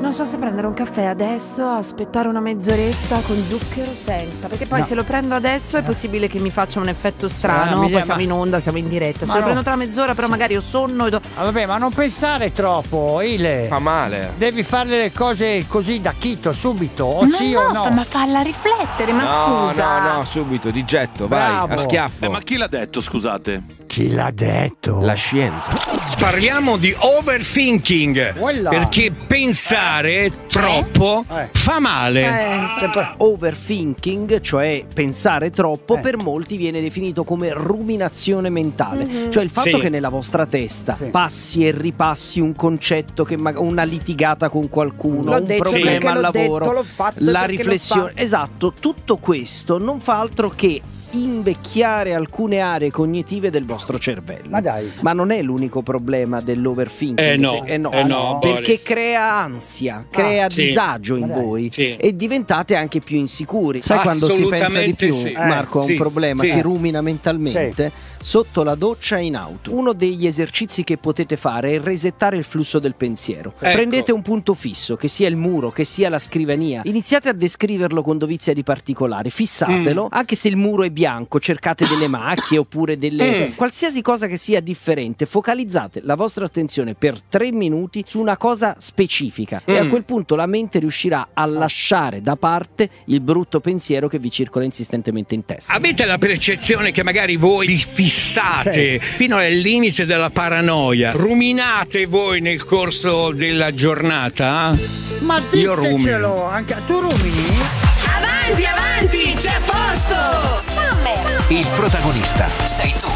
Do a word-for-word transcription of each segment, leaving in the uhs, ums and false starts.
Non so se prendere un caffè adesso, aspettare una mezz'oretta con zucchero senza, perché poi No. se lo prendo adesso è possibile che mi faccia un effetto strano, Ah, poi ma- siamo in onda, siamo in diretta. Se ma lo no. prendo tra mezz'ora però magari ho sonno e do... Ah, vabbè, ma non pensare troppo, Ile. Fa male. Devi fare le cose così da chito, subito, o Ma sì no, o no. ma falla riflettere, ma No, scusa. no, no, subito, di getto, Bravo. vai, a schiaffo. Eh, ma chi l'ha detto, scusate? Chi l'ha detto? La scienza. Parliamo di overthinking, Voilà. perché pensare troppo Eh. fa male. Eh, Overthinking, cioè pensare troppo, Eh. per molti viene definito come ruminazione mentale, cioè il fatto Sì. che nella vostra testa Sì. passi e ripassi un concetto, che ma- una litigata con qualcuno, L'ho un detto problema perché al l'ho lavoro, detto, l'ho fatto la perché l'ho riflessione, fatto. esatto, tutto questo non fa altro che invecchiare alcune aree cognitive del vostro cervello. Ma dai. Ma non è l'unico problema dell'overthinking. Eh no, se- eh no, eh no, perché Boris. crea ansia, crea sì. disagio in Ma dai. voi Sì. e diventate anche più insicuri. Sai quando si pensa di Assolutamente più, sì. Marco, a un Sì, problema, sì. si rumina mentalmente? Sotto la doccia in auto. Uno degli esercizi che potete fare è resettare il flusso del pensiero. Ecco. Prendete un punto fisso, che sia il muro, che sia la scrivania. Iniziate a descriverlo con dovizia di particolare. Fissatelo, anche se il muro è bianco, cercate delle macchie oppure delle... qualsiasi cosa che sia differente. Focalizzate la vostra attenzione per tre minuti su una cosa specifica e a quel punto la mente riuscirà a lasciare da parte il brutto pensiero che vi circola insistentemente in testa. Avete la percezione che magari voi vi fissate fino al limite della paranoia? Ruminate voi nel corso della giornata? Ma Io rumino. ditecelo, anche tu rumini? Avanti, avanti, c'è posto! Summer! Il protagonista sei tu.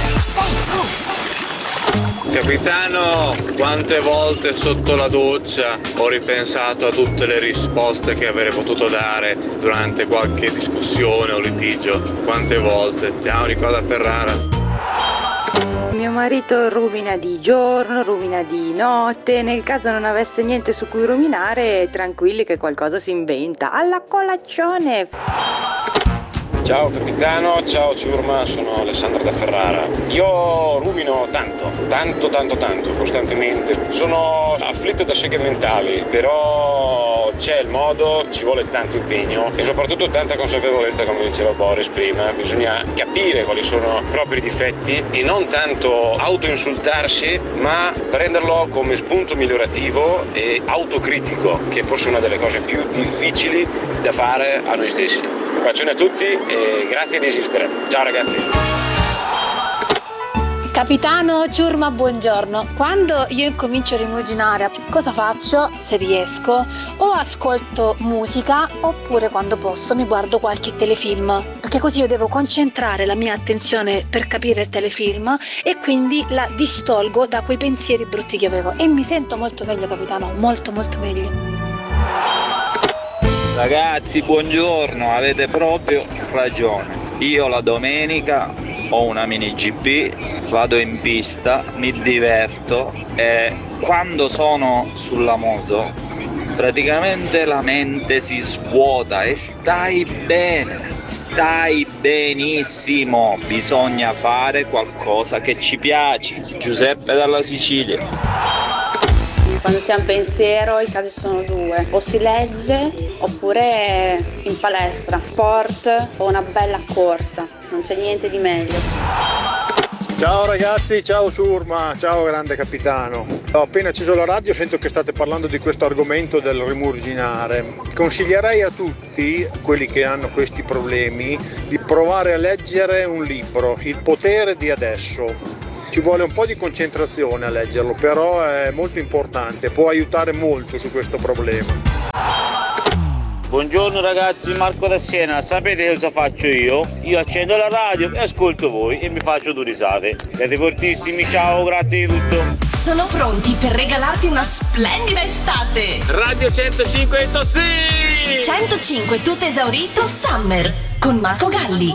Capitano, quante volte sotto la doccia ho ripensato a tutte le risposte che avrei potuto dare durante qualche discussione o litigio. Quante volte. Ciao Nicola Ferrara. Mio marito rumina di giorno, rumina di notte, nel caso non avesse niente su cui ruminare, tranquilli che qualcosa si inventa. Alla colazione! Ciao capitano, ciao ciurma, sono Alessandro da Ferrara. Io rumino tanto, tanto, tanto, tanto, costantemente. Sono afflitto da seghe mentali, però c'è il modo, ci vuole tanto impegno e soprattutto tanta consapevolezza, come diceva Boris prima. Bisogna capire quali sono i propri difetti e non tanto autoinsultarsi, ma prenderlo come spunto migliorativo e autocritico, che è forse una delle cose più difficili da fare a noi stessi. Un bacione a tutti e grazie di esistere. Ciao ragazzi. Capitano Ciurma, buongiorno. Quando io incomincio a rimuginare, cosa faccio? Se riesco, o ascolto musica oppure quando posso mi guardo qualche telefilm, perché così io devo concentrare la mia attenzione per capire il telefilm e quindi la distolgo da quei pensieri brutti che avevo e mi sento molto meglio, capitano, molto molto meglio. Ragazzi, buongiorno, avete proprio ragione. Io la domenica ho una mini G P, vado in pista, mi diverto e quando sono sulla moto praticamente la mente si svuota e stai bene, stai benissimo. Bisogna fare qualcosa che ci piace. Giuseppe dalla Sicilia. Quando si ha un pensiero i casi sono due, o si legge oppure in palestra, sport o una bella corsa, non c'è niente di meglio. Ciao ragazzi, ciao ciurma, ciao grande capitano. Ho appena acceso la radio, sento che state parlando di questo argomento del rimurginare. Consiglierei a tutti, quelli che hanno questi problemi, di provare a leggere un libro, Il potere di adesso. Ci vuole un po' di concentrazione a leggerlo, però è molto importante, può aiutare molto su questo problema. Buongiorno ragazzi, Marco da Siena. Sapete cosa faccio io? Io accendo la radio e ascolto voi e mi faccio due risate. Siete fortissimi, ciao, grazie di tutto. Sono pronti per regalarti una splendida estate. Radio centocinque sì! centocinque tutto esaurito Summer con Marco Galli.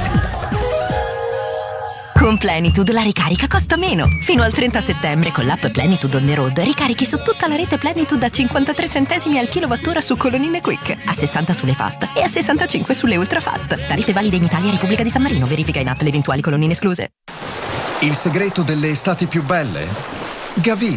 Con Plenitude la ricarica costa meno. Fino al trenta settembre con l'app Plenitude on the road ricarichi su tutta la rete Plenitude a cinquantatré centesimi al kilowattora su colonnine Quick, a sessanta sulle fast e a sessantacinque sulle ultra fast. Tariffe valide in Italia e Repubblica di San Marino. Verifica in app le eventuali colonnine escluse. Il segreto delle estati più belle? Gavin.